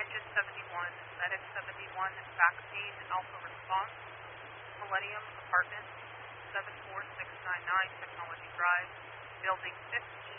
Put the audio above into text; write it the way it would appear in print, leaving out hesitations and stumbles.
Engine 71, Medic 71, back pain, Alpha response, Millennium Apartments, 74699, Technology Drive, Building 15.